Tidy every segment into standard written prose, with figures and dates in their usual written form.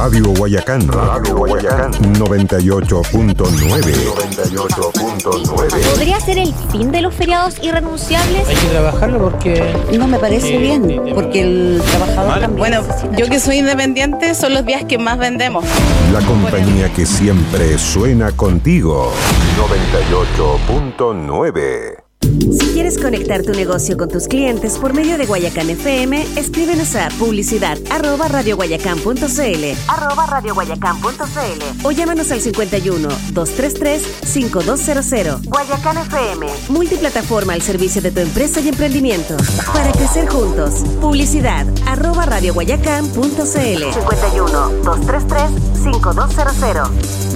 Radio Guayacán. Radio Guayacán. 98.9. ¿Podría ser el fin de los feriados irrenunciables? Hay que trabajarlo porque... No me parece bien, porque el trabajador también... Bueno, yo que soy independiente, son los días que más vendemos. La compañía que siempre suena contigo. 98.9. Si quieres conectar tu negocio con tus clientes por medio de Guayacán FM, escríbenos a publicidad@radioguayacán.cl o llámanos al 51-233-5200. Guayacán FM, multiplataforma al servicio de tu empresa y emprendimiento. Para crecer juntos, publicidad@radioguayacán.cl 51-233-5200.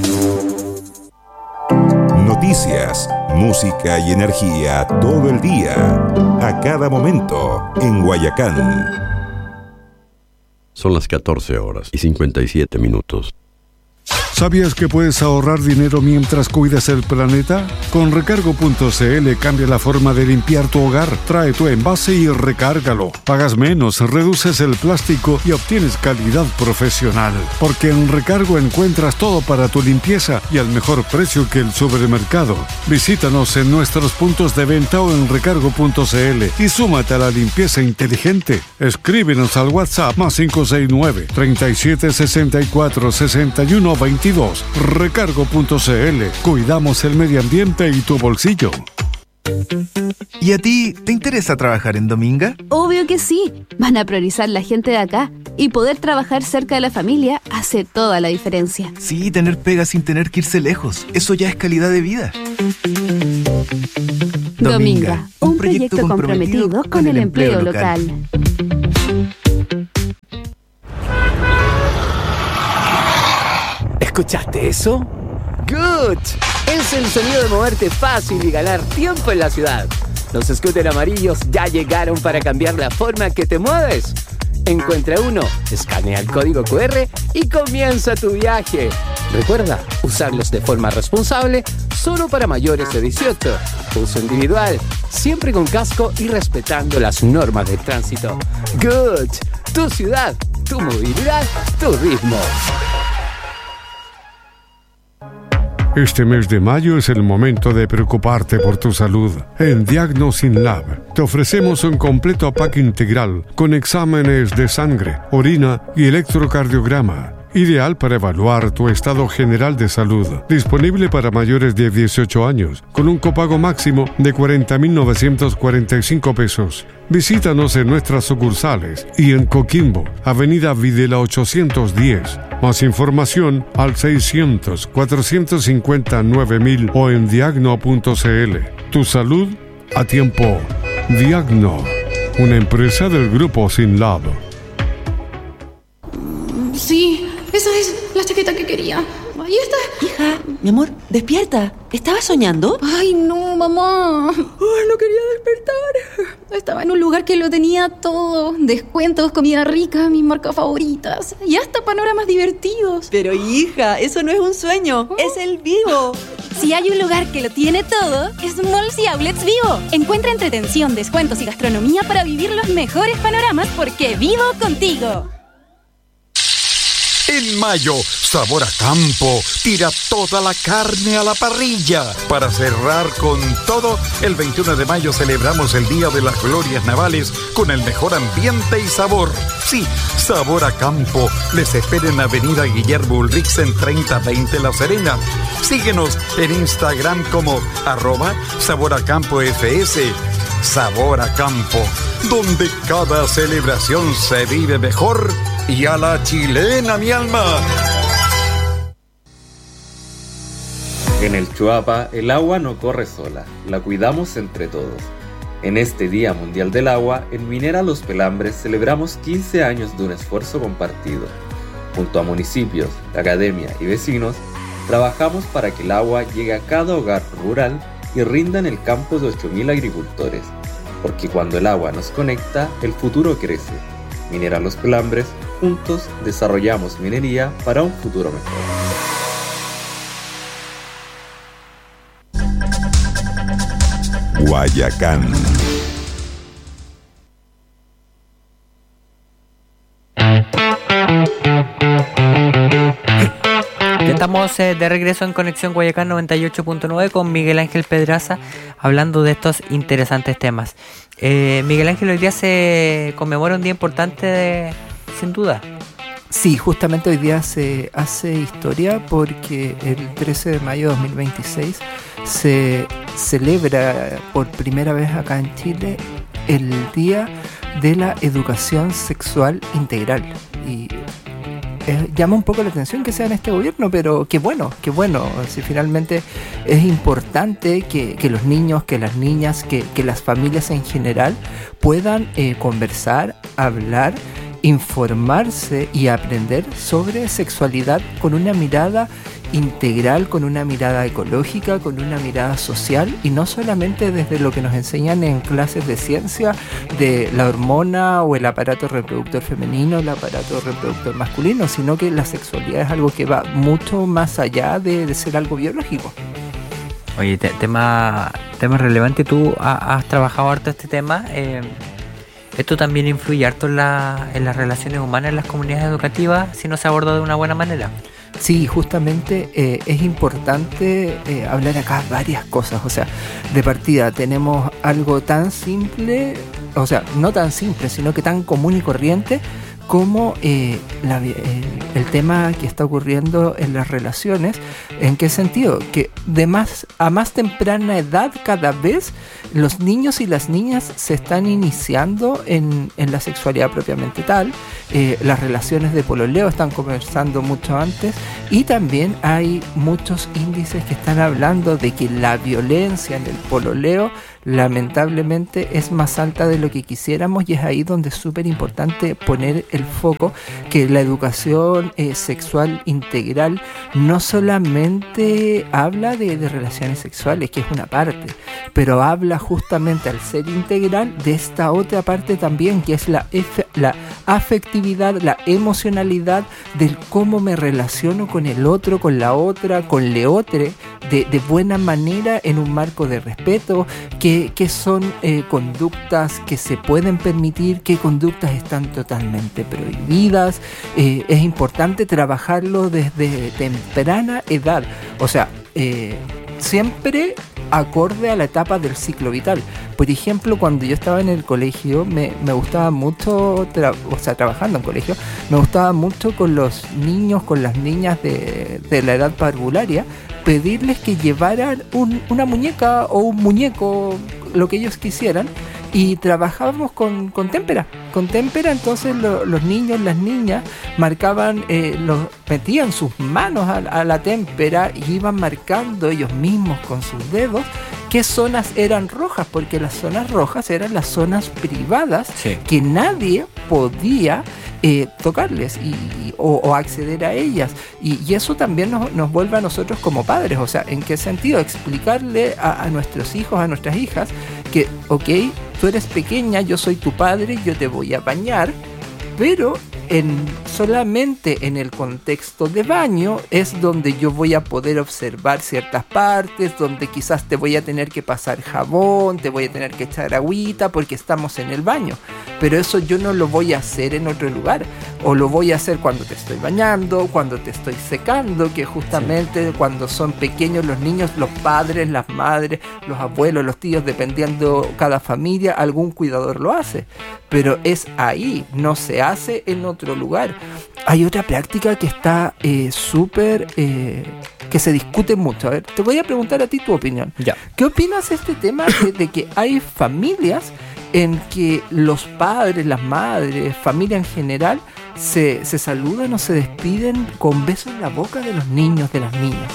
Noticias, música y energía todo el día, a cada momento, en Guayacán. Son las 14 horas y 57 minutos. ¿Sabías que puedes ahorrar dinero mientras cuidas el planeta? Con Recargo.cl cambia la forma de limpiar tu hogar. Trae tu envase y recárgalo. Pagas menos, reduces el plástico y obtienes calidad profesional. Porque en Recargo encuentras todo para tu limpieza y al mejor precio que el supermercado. Visítanos en nuestros puntos de venta o en Recargo.cl y súmate a la limpieza inteligente. Escríbenos al WhatsApp +569 3764 61 22. Recargo.cl. Cuidamos el medio ambiente y tu bolsillo. ¿Y a ti te interesa trabajar en Dominga? Obvio que sí. Van a priorizar la gente de acá. Y poder trabajar cerca de la familia hace toda la diferencia. Sí, tener pega sin tener que irse lejos. Eso ya es calidad de vida. Dominga, un proyecto comprometido con el empleo local. ¿Escuchaste eso? ¡Good! Es el sonido de moverte fácil y ganar tiempo en la ciudad. Los scooters amarillos ya llegaron para cambiar la forma que te mueves. Encuentra uno, escanea el código QR y comienza tu viaje. Recuerda, usarlos de forma responsable, solo para mayores de 18. Uso individual, siempre con casco y respetando las normas de tránsito. Good. Tu ciudad, tu movilidad, tu ritmo. Este mes de mayo es el momento de preocuparte por tu salud. En Diagnosin Lab te ofrecemos un completo pack integral con exámenes de sangre, orina y electrocardiograma. Ideal para evaluar tu estado general de salud. Disponible para mayores de 18 años, con un copago máximo de 40.945 pesos. Visítanos en nuestras sucursales y en Coquimbo, Avenida Videla 810. Más información al 600-459-000 o en diagno.cl. Tu salud a tiempo. Diagno, una empresa del grupo SYNLAB. Sí, esa es la chaqueta que quería. Ahí está. Hija, mi amor, despierta. ¿Estabas soñando? Ay, no, mamá. Ay, no quería despertar. Estaba en un lugar que lo tenía todo. Descuentos, comida rica, mis marcas favoritas. Y hasta panoramas divertidos. Pero hija, eso no es un sueño. Es el Vivo. Si hay un lugar que lo tiene todo, es Malls y Outlets Vivo. Encuentra entretención, descuentos y gastronomía para vivir los mejores panoramas porque vivo contigo. En mayo, Sabor a Campo tira toda la carne a la parrilla. Para cerrar con todo, el 21 de mayo celebramos el Día de las Glorias Navales con el mejor ambiente y sabor. Sí, Sabor a Campo les espera en Avenida Guillermo Ulrichsen 3020 La Serena. Síguenos en Instagram como @SaborACampoFS. Sabor a Campo, donde cada celebración se vive mejor y a la chilena, mi alma. En el Chuapa, el agua no corre sola, la cuidamos entre todos. En este Día Mundial del Agua, en Minera Los Pelambres celebramos 15 años de un esfuerzo compartido. Junto a municipios, academia y vecinos, trabajamos para que el agua llegue a cada hogar rural y rinda en el campo de 8.000 agricultores, porque cuando el agua nos conecta, el futuro crece. Minera Los Pelambres, juntos desarrollamos minería para un futuro mejor. Guayacán. estamos de regreso en Conexión Guayacán 98.9 con Miguel Ángel Pedraza hablando de estos interesantes temas. Miguel Ángel, hoy día se conmemora un día importante, sin duda. Sí, justamente hoy día se hace historia porque el 13 de mayo de 2026 se celebra por primera vez acá en Chile el Día de la Educación Sexual Integral. Y llama un poco la atención que sea en este gobierno, pero qué bueno. Si finalmente es importante que los niños, que las niñas, que las familias en general puedan conversar, hablar, informarse y aprender sobre sexualidad con una mirada integral, con una mirada ecológica, con una mirada social, y no solamente desde lo que nos enseñan en clases de ciencia de la hormona o el aparato reproductor femenino, el aparato reproductor masculino, sino que la sexualidad es algo que va mucho más allá de ser algo biológico. Oye, tema relevante. Tú has trabajado harto este tema. Esto también influye harto en las relaciones humanas en las comunidades educativas si no se aborda de una buena manera. Sí, justamente es importante hablar acá varias cosas. O sea, de partida tenemos algo tan simple, o sea, no tan simple, sino que tan común y corriente como el tema que está ocurriendo en las relaciones. ¿En qué sentido? Que a más temprana edad cada vez los niños y las niñas se están iniciando en la sexualidad propiamente tal. Las relaciones de pololeo están comenzando mucho antes, y también hay muchos índices que están hablando de que la violencia en el pololeo lamentablemente es más alta de lo que quisiéramos, y es ahí donde es súper importante poner el foco, que la educación sexual integral no solamente habla de relaciones sexuales, que es una parte, pero habla justamente, al ser integral, de esta otra parte también, que es la afectividad, la emocionalidad, del cómo me relaciono con el otro, con la otra, con leotre, de buena manera, en un marco de respeto, que son conductas que se pueden permitir, qué conductas están totalmente prohibidas. Es importante trabajarlo desde temprana edad, o sea, siempre acorde a la etapa del ciclo vital. Por ejemplo, cuando yo estaba en el colegio, me gustaba mucho, trabajando en colegio, me gustaba mucho con los niños, con las niñas de la edad parvularia, pedirles que llevaran una muñeca o un muñeco, lo que ellos quisieran, y trabajábamos con témpera. Con témpera, entonces los niños, las niñas marcaban, metían sus manos a la témpera y iban marcando ellos mismos con sus dedos qué zonas eran rojas, porque las zonas rojas eran las zonas privadas, sí, que nadie podía tocarles o acceder a ellas, y eso también nos vuelve a nosotros como padres. O sea, ¿en qué sentido? Explicarle a nuestros hijos, a nuestras hijas, que ok, tú eres pequeña, yo soy tu padre, yo te voy a bañar, pero solamente en el contexto de baño es donde yo voy a poder observar ciertas partes, donde quizás te voy a tener que pasar jabón, te voy a tener que echar agüita porque estamos en el baño, pero eso yo no lo voy a hacer en otro lugar, o lo voy a hacer cuando te estoy bañando, cuando te estoy secando, que justamente sí, cuando son pequeños los niños, los padres, las madres, los abuelos, los tíos, dependiendo cada familia, algún cuidador lo hace, pero es ahí, no se hace en otro lugar. Hay otra práctica que está súper, que se discute mucho. A ver, te voy a preguntar a ti tu opinión. Ya. ¿Qué opinas de este tema de que hay familias en que los padres, las madres, familia en general, se saludan o se despiden con besos en la boca de los niños, de las niñas?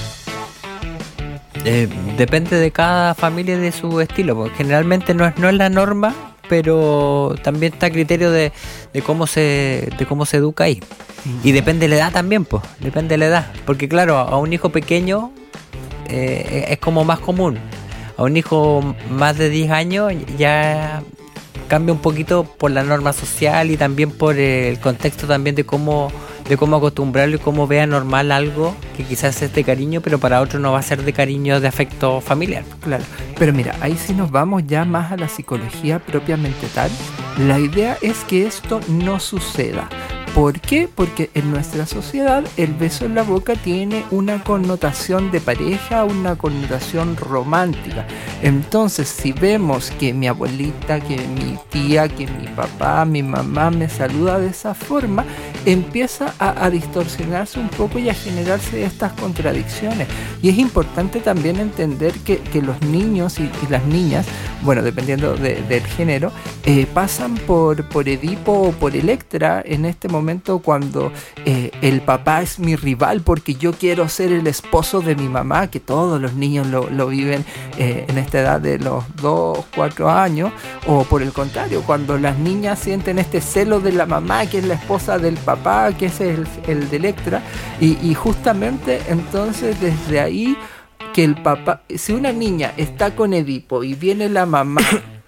Depende de cada familia, de su estilo, porque generalmente no es la norma, pero también está a criterio de cómo se educa ahí. Y depende de la edad también, pues, depende de la edad, porque claro, a un hijo pequeño es como más común. A un hijo más de 10 años ya cambia un poquito por la norma social y también por el contexto también de cómo acostumbrarlo y cómo vea normal algo que quizás es de cariño, pero para otro no va a ser de cariño, de afecto familiar. Claro, pero mira, ahí sí nos vamos ya más a la psicología propiamente tal. La idea es que esto no suceda. ¿Por qué? Porque en nuestra sociedad el beso en la boca tiene una connotación de pareja, una connotación romántica. Entonces, si vemos que mi abuelita, que mi tía, que mi papá, mi mamá me saluda de esa forma, empieza a distorsionarse un poco y a generarse estas contradicciones. Y es importante también entender que los niños y las niñas, bueno, dependiendo del género, pasan por Edipo o por Electra en este momento cuando el papá es mi rival porque yo quiero ser el esposo de mi mamá, que todos los niños lo viven en esta edad de los 2, 4 años, o por el contrario, cuando las niñas sienten este celo de la mamá, que es la esposa del papá, que es el de Electra, y justamente entonces desde ahí que el papá, si una niña está con Edipo y viene la mamá,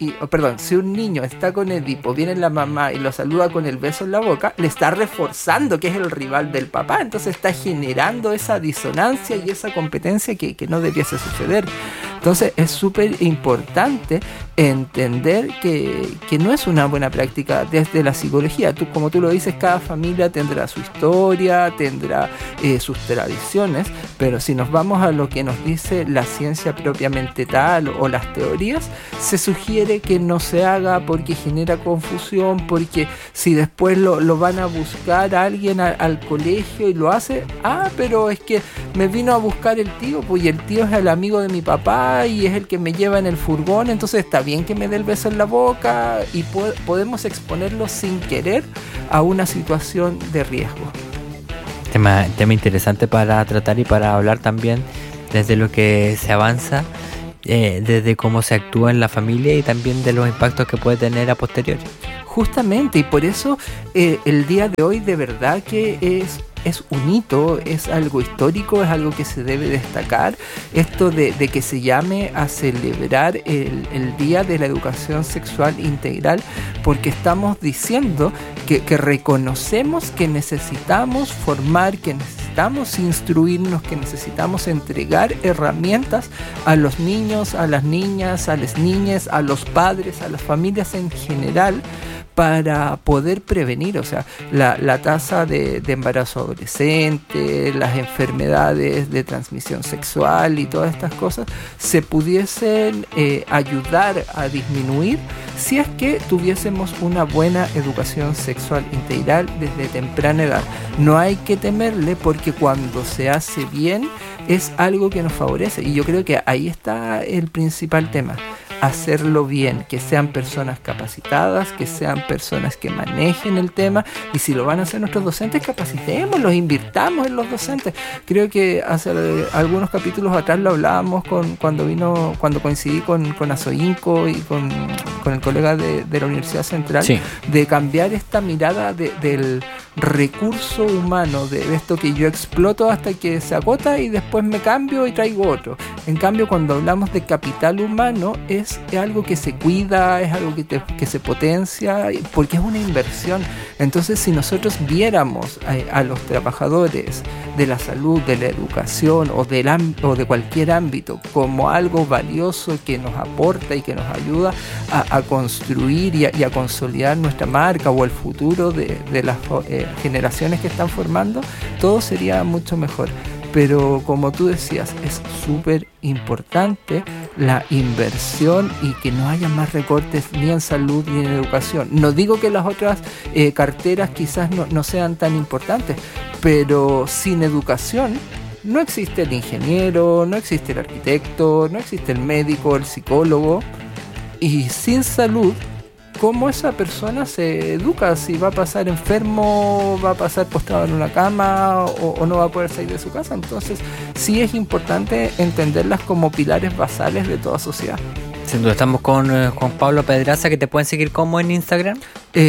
si un niño está con Edipo, viene la mamá y lo saluda con el beso en la boca, le está reforzando que es el rival del papá, entonces está generando esa disonancia y esa competencia que no debiese suceder. Entonces es súper importante entender que no es una buena práctica desde la psicología. Como tú lo dices, cada familia tendrá su historia, tendrá sus tradiciones, pero si nos vamos a lo que nos dice la ciencia propiamente tal o las teorías, se sugiere que no se haga porque genera confusión, porque si después lo van a buscar a alguien al colegio y lo hace, pero es que me vino a buscar el tío, pues y el tío es el amigo de mi papá y es el que me lleva en el furgón, entonces está bien que me dé el beso en la boca, y podemos exponerlo sin querer a una situación de riesgo. Tema interesante para tratar y para hablar también desde lo que se avanza, desde cómo se actúa en la familia y también de los impactos que puede tener a posteriori. Justamente, y por eso el día de hoy de verdad que es un hito, es algo histórico, es algo que se debe destacar, esto de que se llame a celebrar el Día de la Educación Sexual Integral, porque estamos diciendo que reconocemos que necesitamos formar, que necesitamos instruirnos, que necesitamos entregar herramientas a los niños, a las niñas, a las niñas, a los padres, a las familias en general, para poder prevenir, o sea, la tasa de embarazo adolescente, las enfermedades de transmisión sexual y todas estas cosas se pudiesen ayudar a disminuir si es que tuviésemos una buena educación sexual integral desde temprana edad. No hay que temerle, porque cuando se hace bien es algo que nos favorece, y yo creo que ahí está el principal tema. Hacerlo bien, que sean personas capacitadas, que sean personas que manejen el tema, y si lo van a hacer nuestros docentes, capacitémoslos, invirtamos en los docentes. Creo que hace algunos capítulos atrás lo hablábamos cuando coincidí con Azoinco y con el colega de la Universidad Central, sí, de cambiar esta mirada del recurso humano, de esto que yo exploto hasta que se agota y después me cambio y traigo otro. En cambio, cuando hablamos de capital humano, es algo que se cuida, es algo que se potencia, porque es una inversión. Entonces, si nosotros viéramos a los trabajadores de la salud, de la educación o de cualquier ámbito como algo valioso que nos aporta y que nos ayuda a construir y a consolidar nuestra marca o el futuro de las generaciones que están formando, todo sería mucho mejor. Pero como tú decías, es súper importante la inversión y que no haya más recortes ni en salud ni en educación. No digo que las otras carteras quizás no sean tan importantes, pero sin educación no existe el ingeniero, no existe el arquitecto, no existe el médico, el psicólogo, y sin salud, ¿cómo esa persona se educa? Si va a pasar enfermo, va a pasar postrado en una cama o no va a poder salir de su casa. Entonces sí es importante entenderlas como pilares basales de toda sociedad. Sin duda, estamos con Juan Pablo Pedraza, que te pueden seguir como en Instagram.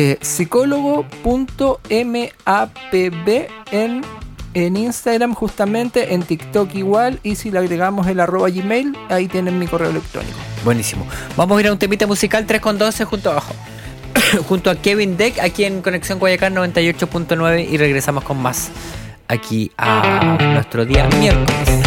Psicólogo.mapb en Instagram, justamente, en TikTok igual, y si le agregamos el @gmail, ahí tienen mi correo electrónico. Buenísimo. Vamos a ir a un temita musical 3:12 junto a Kevin Deck, aquí en Conexión Guayacán 98.9, y regresamos con más aquí a nuestro día miércoles.